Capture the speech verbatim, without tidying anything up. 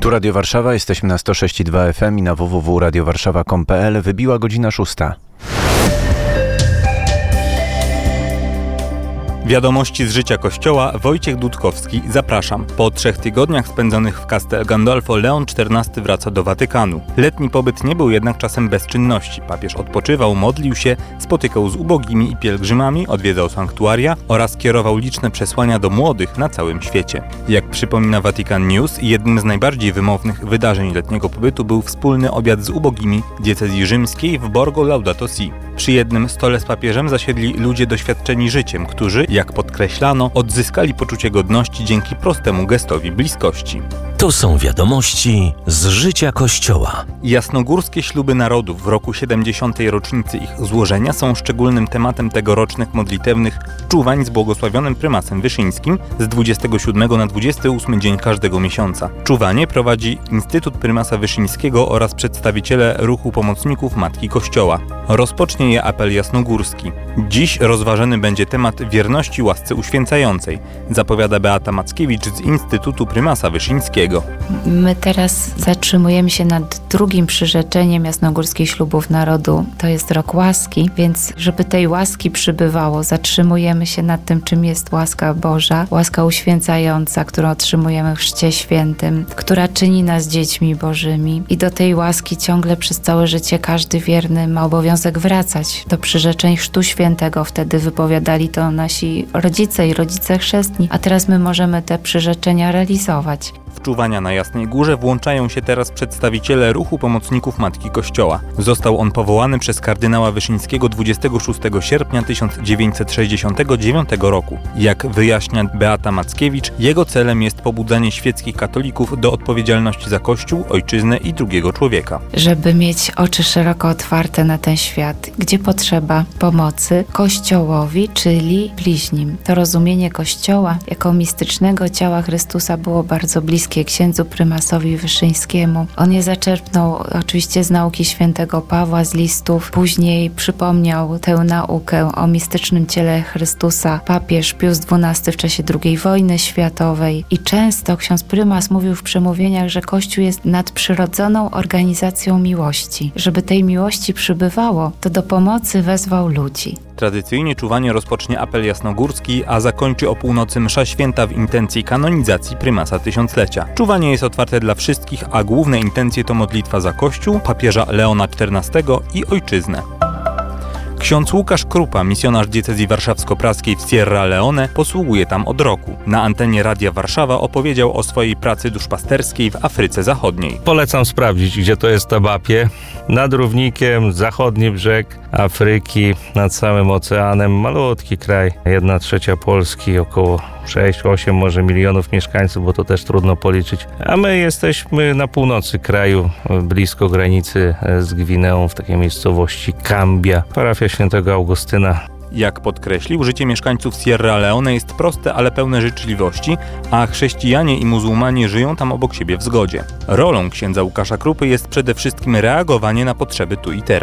Tu Radio Warszawa, jesteśmy na sto sześć i dwa F M i na w w w kropka radio warszawa kropka com kropka p l. Wybiła godzina szósta. Wiadomości z życia Kościoła. Wojciech Dudkowski, zapraszam. Po trzech tygodniach spędzonych w Castel Gandolfo Leon czternasty wraca do Watykanu. Letni pobyt nie był jednak czasem bez czynności. Papież odpoczywał, modlił się, spotykał z ubogimi i pielgrzymami, odwiedzał sanktuaria oraz kierował liczne przesłania do młodych na całym świecie. Jak przypomina Vatican News, jednym z najbardziej wymownych wydarzeń letniego pobytu był wspólny obiad z ubogimi diecezji rzymskiej w Borgo Laudato Si. Przy jednym stole z papieżem zasiedli ludzie doświadczeni życiem, którzy, jak podkreślano, odzyskali poczucie godności dzięki prostemu gestowi bliskości. To są wiadomości z życia Kościoła. Jasnogórskie śluby narodów w roku siedemdziesiątej rocznicy ich złożenia są szczególnym tematem tegorocznych modlitewnych czuwań z błogosławionym prymasem Wyszyńskim z dwudziestego siódmego na dwudziesty ósmy dzień każdego miesiąca. Czuwanie prowadzi Instytut Prymasa Wyszyńskiego oraz przedstawiciele ruchu pomocników Matki Kościoła. Rozpocznie je apel jasnogórski. Dziś rozważany będzie temat wierności łasce uświęcającej, zapowiada Beata Mackiewicz z Instytutu Prymasa Wyszyńskiego. My teraz zatrzymujemy się nad drugim przyrzeczeniem jasnogórskich ślubów narodu. To jest rok łaski, więc żeby tej łaski przybywało, zatrzymujemy się nad tym, czym jest łaska Boża, łaska uświęcająca, którą otrzymujemy w Chrzcie Świętym, która czyni nas dziećmi Bożymi. I do tej łaski ciągle przez całe życie każdy wierny ma obowiązek wracać do przyrzeczeń Chrztu Świętego. Wtedy wypowiadali to nasi rodzice i rodzice chrzestni, a teraz my możemy te przyrzeczenia realizować. W czuwania na Jasnej Górze włączają się teraz przedstawiciele ruchu pomocników Matki Kościoła. Został on powołany przez kardynała Wyszyńskiego dwudziestego szóstego sierpnia tysiąc dziewięćset sześćdziesiątego dziewiątego roku. Jak wyjaśnia Beata Mackiewicz, jego celem jest pobudzanie świeckich katolików do odpowiedzialności za Kościół, ojczyznę i drugiego człowieka. Żeby mieć oczy szeroko otwarte na ten świat, gdzie potrzeba pomocy Kościołowi, czyli bliźnim. To rozumienie Kościoła jako mistycznego ciała Chrystusa było bardzo bliskie księdzu prymasowi Wyszyńskiemu. On je zaczerpnął oczywiście z nauki świętego Pawła, z listów. Później przypomniał tę naukę o mistycznym ciele Chrystusa papież Pius dwunasty w czasie drugiej wojny światowej. I często ksiądz prymas mówił w przemówieniach, że Kościół jest nadprzyrodzoną organizacją miłości. Żeby tej miłości przybywało, to do pomocy wezwał ludzi. Tradycyjnie czuwanie rozpocznie apel jasnogórski, a zakończy o północy msza święta w intencji kanonizacji prymasa tysiąclecia. Czuwanie jest otwarte dla wszystkich, a główne intencje to modlitwa za Kościół, papieża Leona czternastego i ojczyznę. Ksiądz Łukasz Krupa, misjonarz diecezji warszawsko-praskiej w Sierra Leone, posługuje tam od roku. Na antenie Radia Warszawa opowiedział o swojej pracy duszpasterskiej w Afryce Zachodniej. Polecam sprawdzić, gdzie to jest Tabapie. Nad równikiem, zachodni brzeg Afryki, nad całym oceanem. Malutki kraj, jedna trzecia Polski, około sześć osiem może milionów mieszkańców, bo to też trudno policzyć. A my jesteśmy na północy kraju, blisko granicy z Gwineą, w takiej miejscowości Kambia, parafia świętego Augustyna. Jak podkreślił, życie mieszkańców Sierra Leone jest proste, ale pełne życzliwości, a chrześcijanie i muzułmanie żyją tam obok siebie w zgodzie. Rolą księdza Łukasza Krupy jest przede wszystkim reagowanie na potrzeby tu i teraz.